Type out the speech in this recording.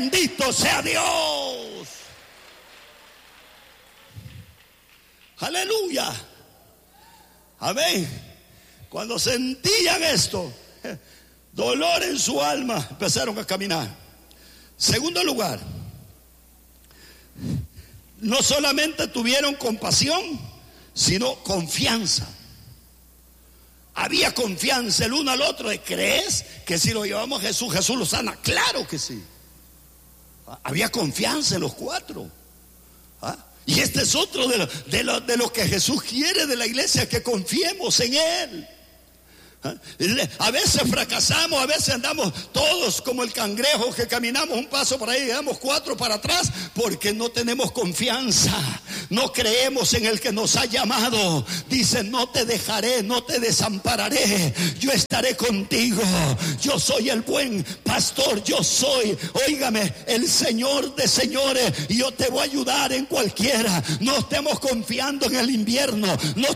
Bendito sea Dios. Aleluya. Amén. Cuando sentían esto, dolor en su alma, empezaron a caminar. Segundo lugar, no solamente tuvieron compasión, sino confianza. Había confianza el uno al otro. ¿Crees que si lo llevamos a Jesús, Jesús lo sana? Claro que sí. Había confianza en los cuatro. Y este es otro de lo que Jesús quiere de la iglesia, que confiemos en Él. A veces fracasamos, a veces andamos todos como el cangrejo, que caminamos un paso para ahí y damos 4 para atrás, porque no tenemos confianza, no creemos en el que nos ha llamado. Dice: no te dejaré, no te desampararé, yo estaré contigo, yo soy el buen pastor, yo soy, óigame, el Señor de señores, y yo te voy a ayudar en cualquiera. No estemos confiando en el invierno, no